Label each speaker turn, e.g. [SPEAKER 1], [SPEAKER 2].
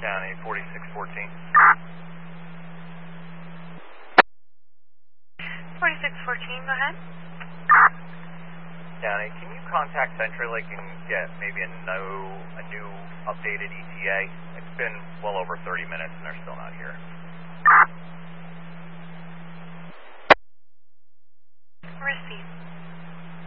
[SPEAKER 1] County, 4614.
[SPEAKER 2] 4614, go ahead.
[SPEAKER 1] County, can you contact CenturyLink and get maybe a new updated ETA? It's been well over 30 minutes and they're still not here.